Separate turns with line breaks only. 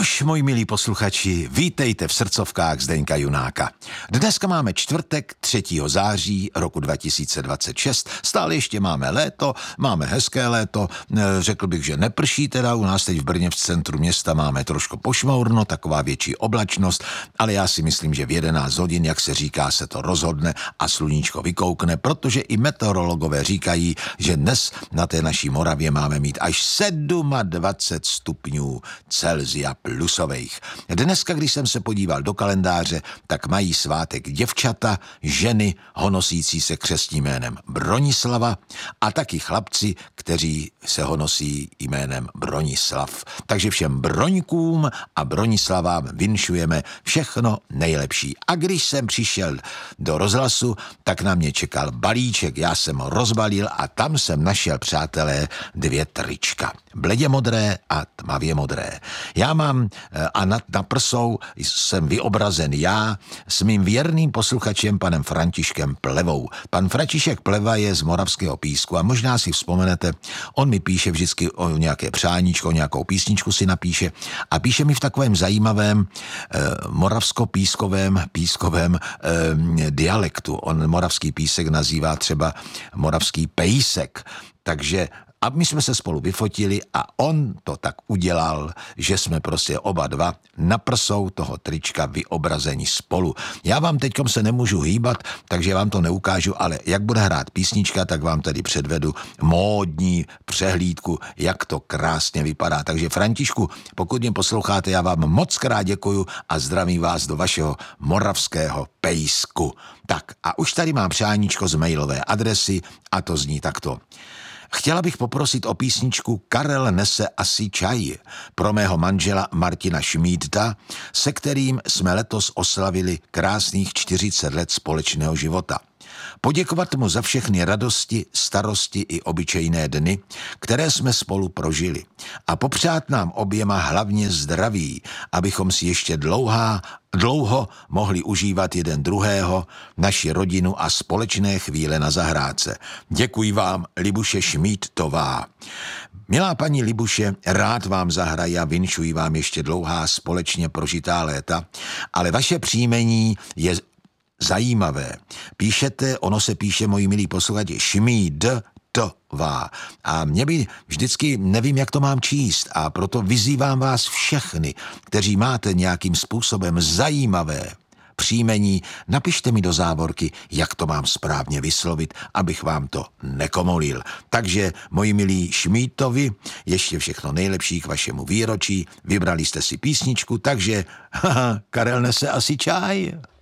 Nož, moji milí posluchači, vítejte v srdcovkách Zdeňka Junáka. Dneska máme čtvrtek 3. září roku 2026. Stále ještě máme léto, máme hezké léto. Řekl bych, že neprší teda. U nás teď v Brně v centru města máme trošku pošmourno, taková větší oblačnost, ale já si myslím, že v 11 hodin, jak se říká, se to rozhodne a sluníčko vykoukne, protože i meteorologové říkají, že dnes na té naší Moravě máme mít až 27 stupňů Celsia plusových. Dneska, když jsem se podíval do kalendáře, tak mají svátek děvčata, ženy honosící se křestním jménem Bronislava a taky chlapci, kteří se honosí jménem Bronislav. Takže všem Broňkům a Bronislavám vinšujeme všechno nejlepší. A když jsem přišel do rozhlasu, tak na mě čekal balíček, já jsem ho rozbalil a tam jsem našel, přátelé, 2 trička. Bledě modré a tmavě modré. Já mám a na prsou jsem vyobrazen já s mým věrným posluchačem panem Františkem Plevou. Pan František Pleva je z Moravského Písku a možná si vzpomenete, on mi píše vždycky o nějaké přáníčko, o nějakou písničku si napíše a píše mi v takovém zajímavém moravsko-pískovém dialektu. On moravský písek nazývá třeba moravský pejsek. Takže a my jsme se spolu vyfotili a on to tak udělal, že jsme prostě oba dva na prsou toho trička vyobrazení spolu. Já vám teďkom se nemůžu hýbat, takže vám to neukážu, ale jak bude hrát písnička, tak vám tady předvedu módní přehlídku, jak to krásně vypadá. Takže Františku, pokud mě posloucháte, já vám moc krát děkuju a zdravím vás do vašeho moravského pejsku. Tak a už tady mám přáníčko z mailové adresy a to zní takto. Chtěla bych poprosit o písničku Karel nese asi čaj pro mého manžela Martina Šmídta, se kterým jsme letos oslavili krásných 40 let společného života. Poděkovat mu za všechny radosti, starosti i obyčejné dny, které jsme spolu prožili. A popřát nám oběma hlavně zdraví, abychom si ještě dlouho mohli užívat jeden druhého, naši rodinu a společné chvíle na zahrádce. Děkuji vám, Libuše Šmídtová. Milá paní Libuše, rád vám zahraji a vinšuji vám ještě dlouhá společně prožitá léta, ale vaše příjmení je zajímavé. Píšete, ono se píše, moji milí posluchači, Šmídtová. A mě by vždycky nevím, jak to mám číst a proto vyzývám vás všechny, kteří máte nějakým způsobem zajímavé příjmení, napište mi do závorky, jak to mám správně vyslovit, abych vám to nekomolil. Takže, moji milí Šmídtovi, ještě všechno nejlepší k vašemu výročí, vybrali jste si písničku, takže Karel nese asi čaj.